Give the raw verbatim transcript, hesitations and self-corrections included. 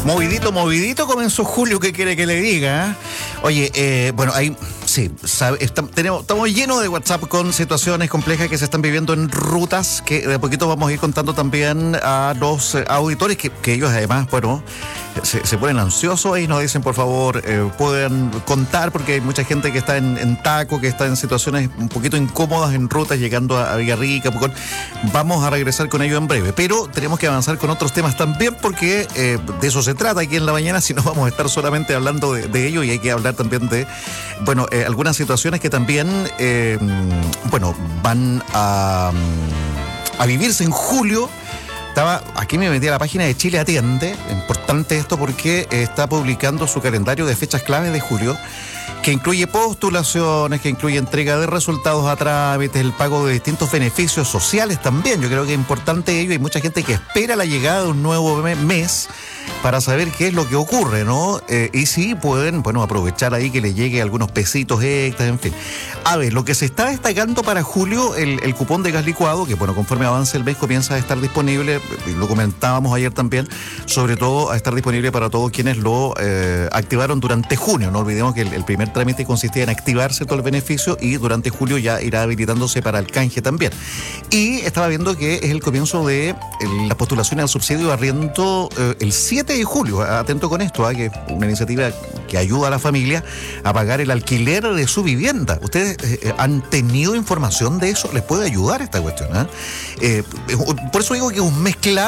Movidito, movidito comenzó julio, ¿qué quiere que le diga? Oye, eh, bueno, ahí sí, sabe, está, tenemos, estamos llenos de WhatsApp con situaciones complejas que se están viviendo en rutas, que de a poquito vamos a ir contando también a los eh, auditores, que, que ellos además, bueno, se, se ponen ansiosos y nos dicen, por favor, eh, pueden contar, porque hay mucha gente que está en, en taco, que está en situaciones un poquito incómodas en rutas, llegando a, a Villarrica, Pucón. Vamos a regresar con ello en breve, pero tenemos que avanzar con otros temas también, porque eh, de eso se trata aquí en la mañana, si no vamos a estar solamente hablando de, de ello, y hay que hablar también de, bueno, eh, algunas situaciones que también, eh, bueno, van a, a vivirse en julio. Estaba, aquí me metí a la página de Chile Atiende, importante esto porque está publicando su calendario de fechas claves de julio, que incluye postulaciones, que incluye entrega de resultados a trámites, el pago de distintos beneficios sociales también. Yo creo que es importante ello. Hay mucha gente que espera la llegada de un nuevo mes para saber qué es lo que ocurre, ¿no? Eh, y si pueden, bueno, aprovechar ahí que le llegue algunos pesitos extras, en fin. A ver, lo que se está destacando para julio, el, el cupón de gas licuado, que bueno, conforme avance el mes comienza a estar disponible, lo comentábamos ayer también, sobre todo a estar disponible para todos quienes lo eh, activaron durante junio. No olvidemos que el, el primer trámite consistía en activarse todo el beneficio y durante julio ya irá habilitándose para el canje también. Y estaba viendo que es el comienzo de las postulaciones al subsidio de arriendo eh, el siete de julio. Atento con esto, ¿eh? Que es una iniciativa que ayuda a la familia a pagar el alquiler de su vivienda. ¿Ustedes eh, han tenido información de eso? ¿Les puede ayudar esta cuestión? ¿eh? Eh, por eso digo que es un mes clave.